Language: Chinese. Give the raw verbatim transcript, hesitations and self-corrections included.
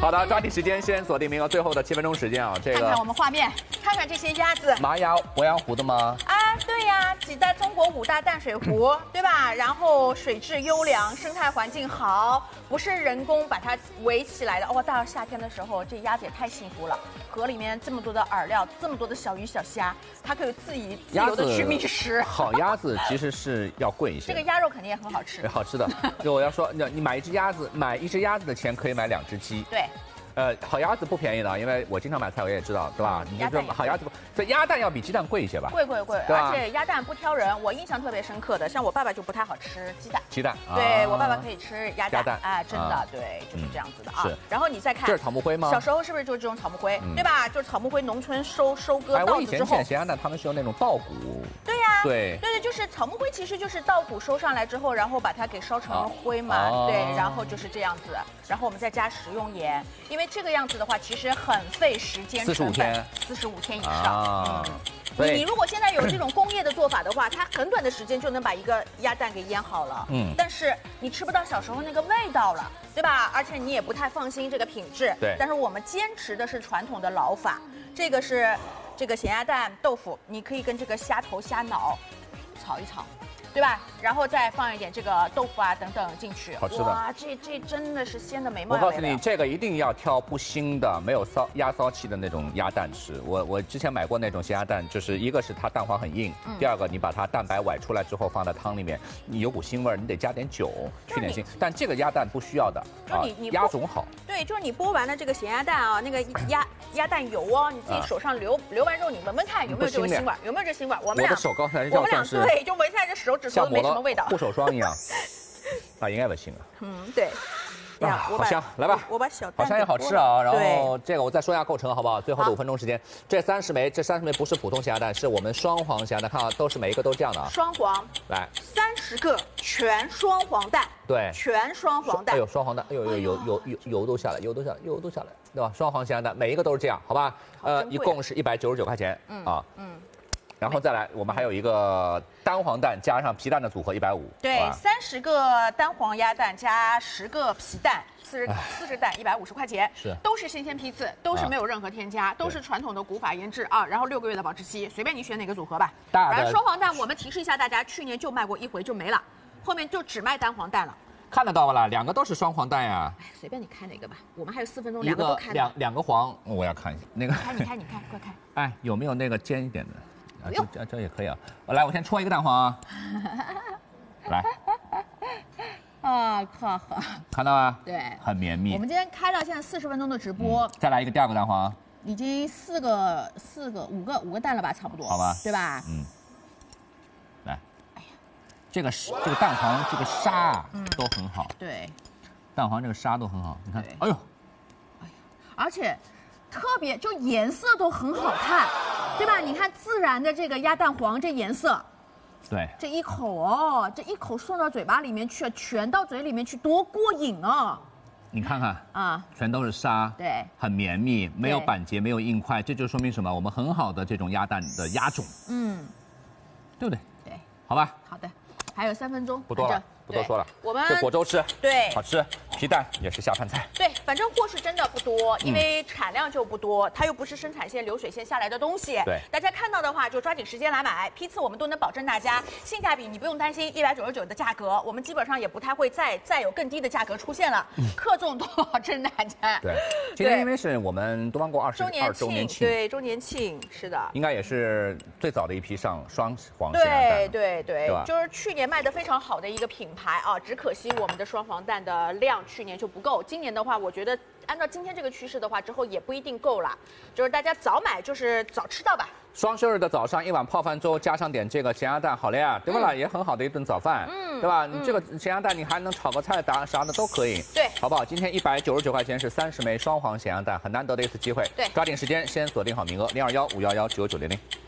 好的，抓紧时间，先锁定名额，最后的七分钟时间啊，这个看看我们画面，看看这些鸭子。 麻鸭鄱阳湖的吗？ 啊，对呀，挤在中国五大淡水湖，对吧？然后水质优良，生态环境好，不是人工把它围起来的。哦，到了夏天的时候，这鸭子也太幸福了，河里面这么多的饵料，这么多的小鱼小虾，它可以自己自由的去觅食。 好鸭子其实是要贵一些。 这个鸭肉肯定也很好吃， 好吃的。就我要说，你买一只鸭子，买一只鸭子的钱可以买两只鸡。 对。 呃，好鸭子不便宜的，因为我经常买菜，我也知道，对吧？你就说好鸭子不，所以鸭蛋要比鸡蛋贵一些吧？ 贵贵贵，而且鸭蛋不挑人。我印象特别深刻的，像我爸爸就不太好吃鸡蛋。 鸡蛋， 对我爸爸可以吃鸭蛋。 鸭蛋， 哎，真的，对，就是这样子的啊。 是。 然后你再看， 这是草木灰吗？ 小时候是不是就是这种草木灰，对吧？就是草木灰，农村收收割稻子之后。哎，我以前见咸鸭蛋，他们是用那种稻谷。 对呀， 对对对，就是草木灰，其实就是稻谷收上来之后，然后把它给烧成灰嘛，对，然后就是这样子，然后我们再加食用盐，因为这个样子的话。其实很费时间， 四十五天， 四十五天以上。啊、嗯， 你你如果现在有这种工业的做法的话，它很短的时间就能把一个鸭蛋给腌好了。嗯，但是你吃不到小时候那个味道了，对吧？而且你也不太放心这个品质。 对。 但是我们坚持的是传统的老法，这个是这个咸鸭蛋豆腐，你可以跟这个虾头、虾脑炒一炒。对吧？然后再放一点这个豆腐啊等等进去， 好吃的。 哇，这这真的是鲜的没毛病。 我告诉你，这个一定要挑不腥的、没有骚压骚气的那种鸭蛋吃。我我之前买过那种咸鸭蛋，就是一个是它蛋黄很硬，嗯、第二个你把它蛋白崴出来之后放在汤里面，你有股腥味儿，你得加点酒去点腥。但这个鸭蛋不需要的， 就你你鸭种好。 对，就是你剥完了这个咸鸭蛋啊，那个鸭鸭蛋油哦，你自己手上流流完之后，你闻闻看有没有这个腥味，有没有这腥味？我们俩我的手刚才我们俩对，就闻一下这手指头没什么味道。 护手霜一样，那应该不行啊。 嗯，对。 啊，好香，来吧。 我把小好香也好吃啊。然后这个我再说一下构成好不好？最后的五分钟时间，这三十枚，这三十枚不是普通咸鸭蛋，是我们双黄咸鸭蛋，看啊，都是每一个都这样的啊。 双黄。 来。 三十个全双黄蛋。 对。 全双黄蛋。 哎呦，双黄蛋，哎呦呦油油油油都下来，油都下来，油都下来，对吧？双黄咸鸭蛋，每一个都是这样，好吧？呃，一共是一百九十九块钱啊。嗯。然后再来，我们还有一个单黄蛋加上皮蛋的组合，一百五。 对，三十个单黄鸭蛋加十个皮蛋，四十四十蛋，一百五十块钱。 是， 都是新鲜批次，都是没有任何添加，都是传统的古法腌制啊。然后六个月的保质期，随便你选哪个组合吧。 大的双黄蛋，我们提示一下大家，去年就卖过一回就没了，后面就只卖单黄蛋了。 看得到吧啦？两个都是双黄蛋呀。 哎，随便你开哪个吧，我们还有四分钟，两个都开。 两两个黄，我要看一下那个。 开你开你开，快开。 哎，有没有那个尖一点的？啊，这这这也可以啊！我来，我先戳一个蛋黄啊，来， 啊，可好， 看到吗？ 对， 很绵密。 我们今天开了现在四十分钟的直播， 再来一个第二个蛋黄， 已经四个四个五个五个蛋了吧，差不多， 好吧， 对吧？ 嗯，来，哎呀，这个这个蛋黄这个沙都很好， 对， 蛋黄这个沙都很好，你看，哎呦， 哎呀，而且。特别就颜色都很好看，对吧？你看自然的这个鸭蛋黄，这颜色， 对， 这一口哦，这一口送到嘴巴里面去，全到嘴里面去，多过瘾啊！ 你看看啊，全都是沙， 对， 很绵密，没有板结，没有硬块，这就说明什么？我们很好的这种鸭蛋的鸭种，嗯，对不对？ 对， 好吧。 好的，还有三分钟， 不多了。不多说了， 我们这果粥吃， 对， 好吃，皮蛋也是下饭菜。 对，反正货是真的不多，因为产量就不多，它又不是生产线、流水线下来的东西。 对， 大家看到的话就抓紧时间来买，批次我们都能保证大家性价比，你不用担心一百九十九的价格，我们基本上也不太会再再有更低的价格出现了，克重都保证大家。 对，今天因为是我们东方过二十二周年庆， 对，周年庆是的， 应该也是最早的一批上双黄咸鸭蛋。 对对对，对就是去年卖的非常好的一个品牌啊，只可惜我们的双黄蛋的量去年就不够，今年的话，我觉得按照今天这个趋势的话，之后也不一定够了，就是大家早买就是早吃到吧。 双休日的早上一碗泡饭粥，加上点这个咸鸭蛋，好了呀，对吧啦？嗯、也很好的一顿早饭，嗯，对吧？你、嗯、这个咸鸭蛋你还能炒个菜啥啥的都可以， 对， 好不好？今天一百九十九块钱是三十枚双黄咸鸭蛋，很难得的一次机会， 对， 抓紧时间先锁定好名额，零二幺五幺幺九九零零。